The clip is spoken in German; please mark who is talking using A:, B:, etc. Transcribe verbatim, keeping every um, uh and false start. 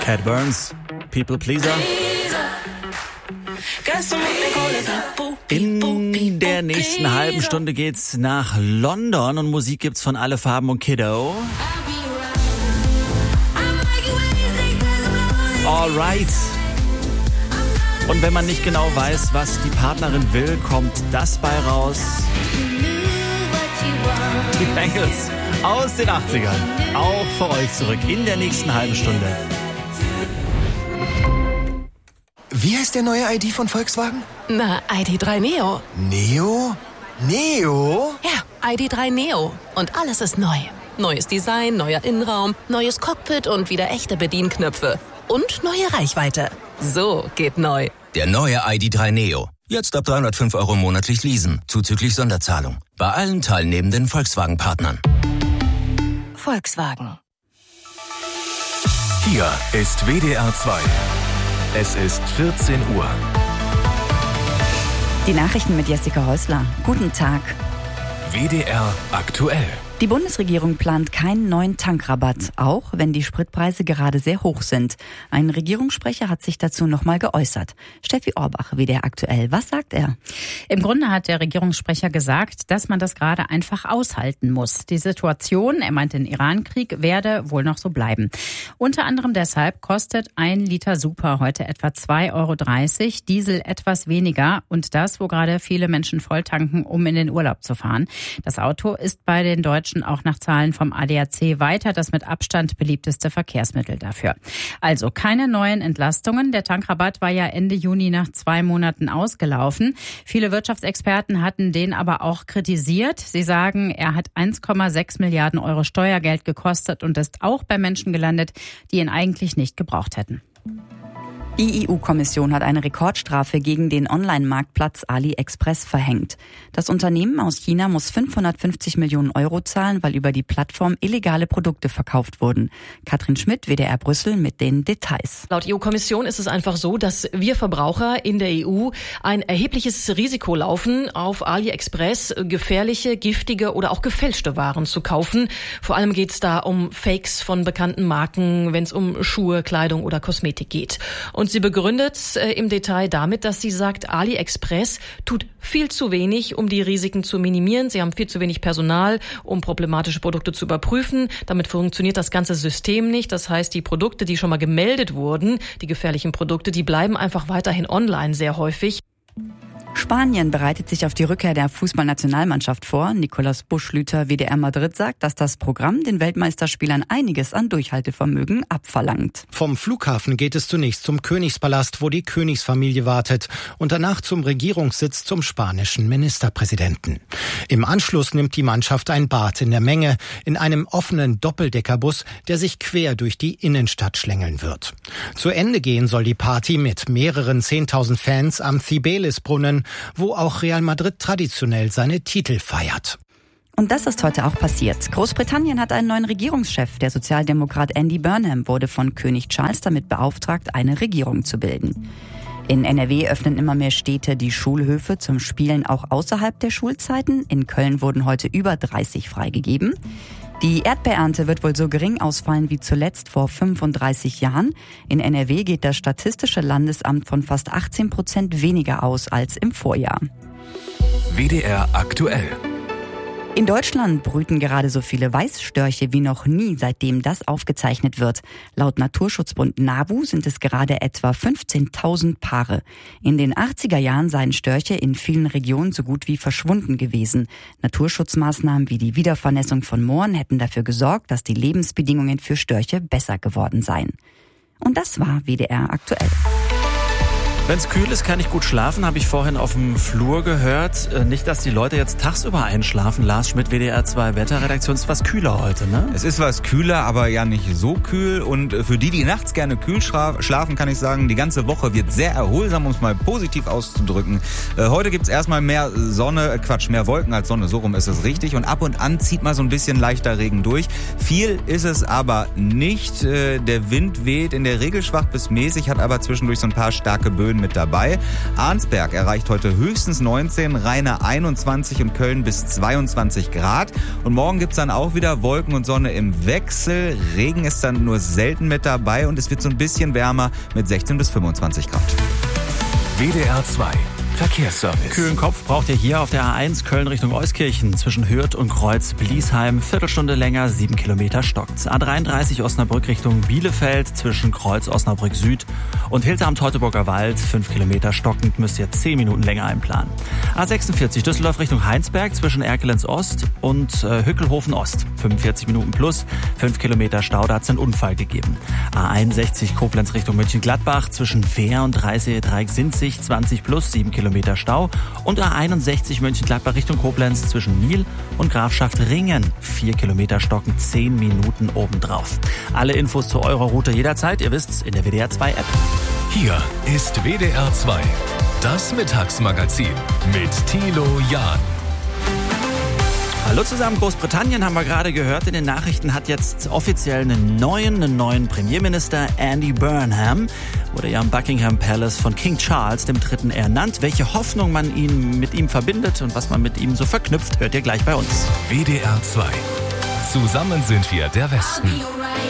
A: Cat Burns, People Pleaser. In der nächsten halben Stunde geht's nach London und Musik gibt's von Alle Farben und Kiddo. Alright. Und wenn man nicht genau weiß, was die Partnerin will, kommt das bei raus. Die Bangles aus den achtzigern. Auch für euch zurück in der nächsten halben Stunde.
B: Wie heißt der neue I D von Volkswagen?
C: Na, I D drei Neo.
B: Neo? Neo?
C: Ja, I D drei Neo. Und alles ist neu. Neues Design, neuer Innenraum, neues Cockpit und wieder echte Bedienknöpfe. Und neue Reichweite. So geht neu.
D: Der neue I D drei Neo. Jetzt ab dreihundertfünf Euro monatlich leasen, zuzüglich Sonderzahlung. Bei allen teilnehmenden Volkswagen-Partnern.
C: Volkswagen.
E: Hier ist W D R zwei. Es ist vierzehn Uhr.
F: Die Nachrichten mit Jessica Häusler. Guten Tag.
E: W D R aktuell.
F: Die Bundesregierung plant keinen neuen Tankrabatt, auch wenn die Spritpreise gerade sehr hoch sind. Ein Regierungssprecher hat sich dazu nochmal geäußert. Steffi Orbach, W D R aktuell. Was sagt er?
G: Im Grunde hat der Regierungssprecher gesagt, dass man das gerade einfach aushalten muss. Die Situation, er meint den Irankrieg, werde wohl noch so bleiben. Unter anderem deshalb kostet ein Liter Super heute etwa zwei Euro dreißig, Diesel etwas weniger und das, wo gerade viele Menschen volltanken, um in den Urlaub zu fahren. Das Auto ist bei den Deutschen auch nach Zahlen vom A D A C weiter das mit Abstand beliebteste Verkehrsmittel dafür. Also keine neuen Entlastungen. Der Tankrabatt war ja Ende Juni nach zwei Monaten ausgelaufen. Viele Wirtschaftsexperten hatten den aber auch kritisiert. Sie sagen, er hat eins Komma sechs Milliarden Euro Steuergeld gekostet und ist auch bei Menschen gelandet, die ihn eigentlich nicht gebraucht hätten.
F: Die E U-Kommission hat eine Rekordstrafe gegen den Online-Marktplatz AliExpress verhängt. Das Unternehmen aus China muss fünfhundertfünfzig Millionen Euro zahlen, weil über die Plattform illegale Produkte verkauft wurden. Katrin Schmidt, W D R Brüssel, mit den Details.
H: Laut E U-Kommission ist es einfach so, dass wir Verbraucher in der E U ein erhebliches Risiko laufen, auf AliExpress gefährliche, giftige oder auch gefälschte Waren zu kaufen. Vor allem geht es da um Fakes von bekannten Marken, wenn es um Schuhe, Kleidung oder Kosmetik geht. Und sie begründet äh, im Detail damit, dass sie sagt, AliExpress tut viel zu wenig, um die Risiken zu minimieren. Sie haben viel zu wenig Personal, um problematische Produkte zu überprüfen. Damit funktioniert das ganze System nicht. Das heißt, die Produkte, die schon mal gemeldet wurden, die gefährlichen Produkte, die bleiben einfach weiterhin online sehr häufig.
F: Spanien bereitet sich auf die Rückkehr der Fußballnationalmannschaft vor. Nicolas Buschlüter, W D R Madrid, sagt, dass das Programm den Weltmeisterspielern einiges an Durchhaltevermögen abverlangt.
I: Vom Flughafen geht es zunächst zum Königspalast, wo die Königsfamilie wartet, und danach zum Regierungssitz zum spanischen Ministerpräsidenten. Im Anschluss nimmt die Mannschaft ein Bad in der Menge in einem offenen Doppeldeckerbus, der sich quer durch die Innenstadt schlängeln wird. Zu Ende gehen soll die Party mit mehreren zehntausend Fans am Cibeles-Brunnen, wo auch Real Madrid traditionell seine Titel feiert.
F: Und das ist heute auch passiert. Großbritannien hat einen neuen Regierungschef. Der Sozialdemokrat Andy Burnham wurde von König Charles damit beauftragt, eine Regierung zu bilden. In N R W öffnen immer mehr Städte die Schulhöfe zum Spielen auch außerhalb der Schulzeiten. In Köln wurden heute über dreißig freigegeben. Die Erdbeerernte wird wohl so gering ausfallen wie zuletzt vor fünfunddreißig Jahren. In N R W geht das Statistische Landesamt von fast achtzehn Prozent weniger aus als im Vorjahr.
E: W D R aktuell.
F: In Deutschland brüten gerade so viele Weißstörche wie noch nie, seitdem das aufgezeichnet wird. Laut Naturschutzbund NABU sind es gerade etwa fünfzehntausend Paare. In den achtziger Jahren seien Störche in vielen Regionen so gut wie verschwunden gewesen. Naturschutzmaßnahmen wie die Wiedervernässung von Mooren hätten dafür gesorgt, dass die Lebensbedingungen für Störche besser geworden seien. Und das war W D R aktuell.
A: Wenn es kühl ist, kann ich gut schlafen, habe ich vorhin auf dem Flur gehört. Nicht, dass die Leute jetzt tagsüber einschlafen. Lars Schmidt, W D R zwei Wetterredaktion, ist was kühler heute, ne?
J: Es ist was kühler, aber ja nicht so kühl. Und für die, die nachts gerne kühl schlafen, kann ich sagen, die ganze Woche wird sehr erholsam, um es mal positiv auszudrücken. Heute gibt's erstmal mehr Sonne, Quatsch, mehr Wolken als Sonne, so rum ist es richtig. Und ab und an zieht mal so ein bisschen leichter Regen durch. Viel ist es aber nicht. Der Wind weht in der Regel schwach bis mäßig, hat aber zwischendurch so ein paar starke Böen. Föhn mit dabei. Arnsberg erreicht heute höchstens neunzehn, Rheine einundzwanzig und Köln bis zweiundzwanzig Grad. Und morgen gibt's dann auch wieder Wolken und Sonne im Wechsel. Regen ist dann nur selten mit dabei und es wird so ein bisschen wärmer mit sechzehn bis fünfundzwanzig Grad.
E: W D R zwei Verkehrsservice.
A: Kühlen Kopf braucht ihr hier auf der A eins Köln Richtung Euskirchen zwischen Hürth und Kreuz-Bliesheim. Viertelstunde länger, sieben Kilometer stockt. A dreiunddreißig Osnabrück Richtung Bielefeld zwischen Kreuz Osnabrück Süd und Hildesheim-Teutoburger Wald. fünf Kilometer stockend, müsst ihr zehn Minuten länger einplanen. A sechsundvierzig Düsseldorf Richtung Heinsberg zwischen Erkelenz Ost und äh, Hückelhofen Ost. fünfundvierzig Minuten plus, fünf Kilometer Stau, da hat es einen Unfall gegeben. A einundsechzig Koblenz Richtung Mönchengladbach zwischen Wehr und Dreißig-Dreieck-Sinzig, zwanzig plus, sieben Kilometer Stau. Und A einundsechzig Mönchengladbach Richtung Koblenz zwischen Nil und Grafschaft-Ringen. vier Kilometer stocken, zehn Minuten obendrauf. Alle Infos zu eurer Route jederzeit, ihr wisst's, in der W D R zwei App.
E: Hier ist W D R zwei, das Mittagsmagazin mit Thilo Jahn.
A: Hallo zusammen, Großbritannien haben wir gerade gehört. In den Nachrichten hat jetzt offiziell einen neuen, einen neuen Premierminister. Andy Burnham wurde ja im Buckingham Palace von King Charles dem Dritten ernannt. Welche Hoffnung man ihn mit ihm verbindet und was man mit ihm so verknüpft, hört ihr gleich bei uns.
E: W D R zwei. Zusammen sind wir der Westen.